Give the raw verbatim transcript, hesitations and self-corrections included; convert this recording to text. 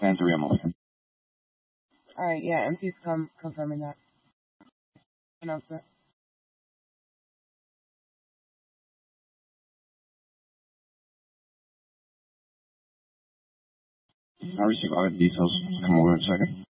And three, I'm open. Alright, yeah, M C's com- confirming that announcement. I received all the details. Come over in a second.